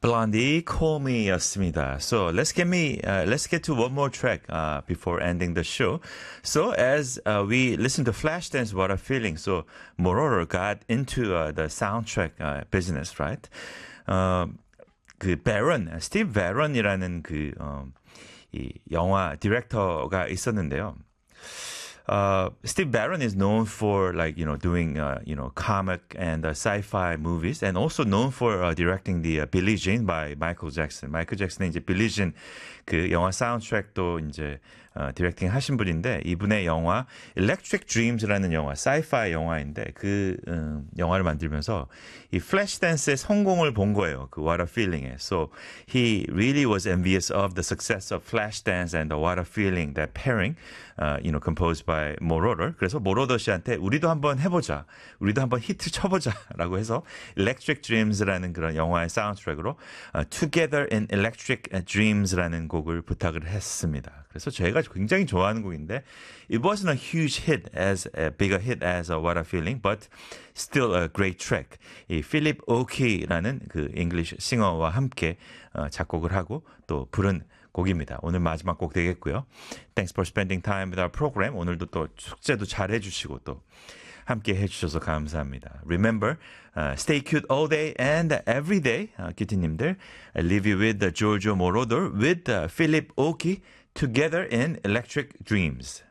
Blondie, Call Me였습니다. So let's get to one more track before ending the show. So as we listen to Flashdance, What a Feeling. So Moroder got into the soundtrack business, right? 그 베런, 스티브 베런이라는 이 영화 디렉터가 있었는데요. Steve Barron is known for doing comic and sci-fi movies, and also known for directing the Billie Jean by Michael Jackson. 마이클 잭슨의 이제 빌리 진 그 영화 사운드트랙도 이제 디렉팅 하신 분인데, 이분의 영화 Electric Dreams라는 영화, sci-fi 영화인데 그 영화를 만들면서 이 플래시댄스의 성공을 본 거예요. 그 What a Feeling에. So he really was envious of the success of Flashdance and the What a Feeling, that pairing, composed by Moroder. 그래서 모로더 씨한테 우리도 한번 해보자, 우리도 한번 히트 쳐보자라고 해서 Electric Dreams라는 그런 영화의 사운드트랙으로 Together in Electric Dreams라는 곡을 부탁을 했습니다. 그래서 제가 굉장히 좋아하는 곡인데, it wasn't a huge hit, as big a hit as What a Feeling, but still a great track. 이 필립 오키라는 그 잉글리시 싱어와 함께 작곡을 하고 또 부른 곡입니다. 오늘 마지막 곡 되겠고요. Thanks for spending time with our program. 오늘도 또 숙제도 잘 해주시고 또 함께 해주셔서 감사합니다. Remember, stay cute all day and every day. 큐티님들, I leave you with Giorgio Moroder with Philip Oki, Together in Electric Dreams.